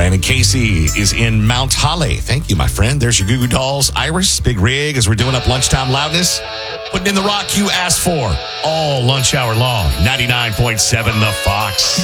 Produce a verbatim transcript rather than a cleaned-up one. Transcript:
And Casey is in Mount Holly. Thank you, my friend. There's your Goo Goo Dolls. Iris, Big Rig, as we're doing up Lunchtime Loudness. Putting in the rock you asked for all lunch hour long. ninety-nine point seven The Fox.